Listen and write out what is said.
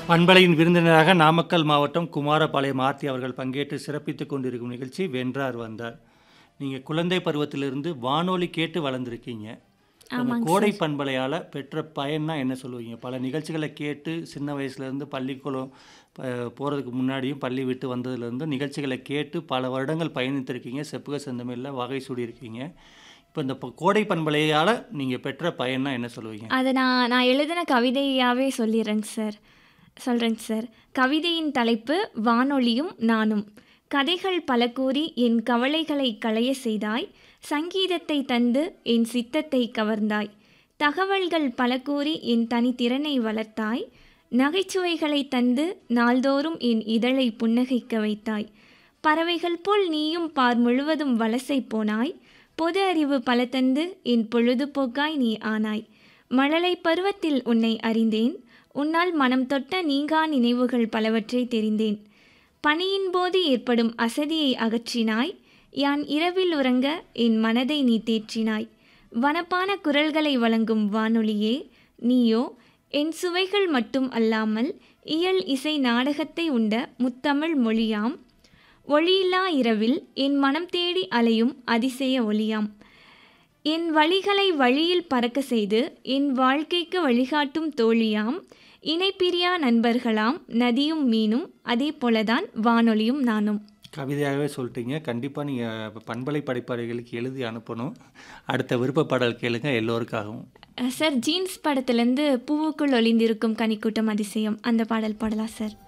பண்பலையின் விருந்தினராக நாமக்கல் மாவட்டம் குமாரபாளையம் ஆர்த்தி அவர்கள் பங்கேற்று சிறப்பித்துக் கொண்டிருக்கும் நிகழ்ச்சி வென்றார் வந்தார். நீங்கள் குழந்தை பருவத்திலிருந்து வானொலி கேட்டு வளர்ந்துருக்கீங்க. அந்த ஆமாங்க கோடை சார். பண்பலையால் பெற்ற பயன்னா என்ன சொல்லுவீங்க? பல நிகழ்ச்சிகளை கேட்டு சின்ன வயசுலேருந்து பள்ளிக்கூடம் போகிறதுக்கு முன்னாடியும் பள்ளி விட்டு வந்ததுலேருந்து நிகழ்ச்சிகளை கேட்டு பல வருடங்கள் பயணித்திருக்கீங்க. செப்புக செந்தமிழில் வகை சூடியிருக்கீங்க. இப்போ இந்த கோடை பண்பலையால் நீங்கள் பெற்ற பயன்னா என்ன சொல்லுவீங்க? அதை நான் எழுதின கவிதையாகவே சொல்கிறேங்க சார். கவிதையின் தலைப்பு வானொலியும் நானும். கதைகள் பல கூறி என் கவலைகளை களைய செய்தாய். சங்கீதத்தை தந்து என் சித்தத்தை கவர்ந்தாய். தகவல்கள் பல கூறி என் தனித்திறனை வளர்த்தாய். நகைச்சுவைகளை தந்து நாள்தோறும் என் இதழை புன்னகைக்க வைத்தாய். பறவைகள் போல் நீயும் பார் முழுவதும் வலசை போனாய். பொது அறிவு பல தந்து என் பொழுதுபோக்காய் நீ ஆனாய். மழலை பருவத்தில் உன்னை அறிந்தேன். உன்னால் மனம் தொட்ட நீங்கா நினைவுகள் பலவற்றை தெரிந்தேன். பணியின் போது ஏற்படும் அசதியை அகற்றினாய். யான் இரவில் உறங்க என் மனதை நீ தேற்றினாய். வனப்பான குரல்களை வழங்கும் வானொலியே நீயோ என் சுவைகள் மட்டும் அல்லாமல் இயல் இசை நாடகத்தை உண்ட முத்தமிழ் மொழியாம். ஒளியில்லா இரவில் என் மனம் தேடி அலையும் அதிசய ஒளியாம். என் வழிகளை வழியில் பறக்க செய்து என் வாழ்க்கைக்கு வழிகாட்டும் தோழியாம். இணைப்பிரியா நண்பர்களாம் நதியும் மீனும். அதே போலதான் வானொலியும் நானும். கவிதையாகவே சொல்லிட்டீங்க. கண்டிப்பாக நீங்கள் பண்பலை படைப்பாளிகளுக்கு எழுதி அனுப்பணும். அடுத்த விருப்ப பாடல் கேளுங்க எல்லோருக்காகவும். சார், ஜீன்ஸ் படத்துலேருந்து பூவுக்குள் ஒளிந்திருக்கும் கனிக்கூட்டம் அதிசயம் அந்த பாடல் பாடலாம் சார்.